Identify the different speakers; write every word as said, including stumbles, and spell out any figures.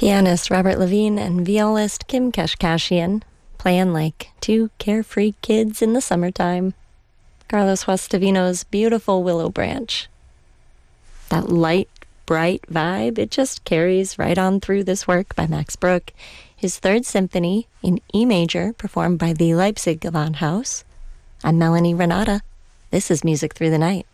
Speaker 1: Pianist Robert Levine and violist Kim Kashkashian playing like two carefree kids in the summertime. Carlos Guastavino's beautiful Willow Branch. That light, bright vibe, it just carries right on through this work by Max Bruch, his third symphony in E major, performed by the Leipzig Gewandhaus. I'm Melanie Renata. This is Music Through the Night.